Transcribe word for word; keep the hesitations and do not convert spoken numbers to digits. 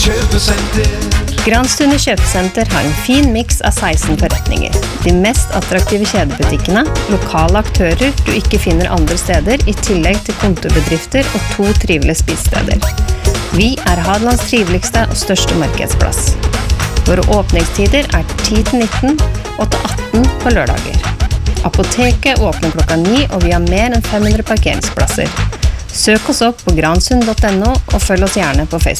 Kjøpesenter. Granstunde kjøpesenter har en fin mix av seksten forretninger. De mest attraktive kjedebutikkene, lokale aktører du ikke finner andre steder, i tillegg til kontorbedrifter og to trivelige spisesteder. Vi er Hadelands triveligste og største markedsplass. Våre åpningstider er ti til nitten og til atten på lørdager. Apoteket åpner klokka ni, og vi har mer enn fem hundre parkeringsplasser. Søk oss opp på gransund punktum no og følg oss gjerne på Facebook.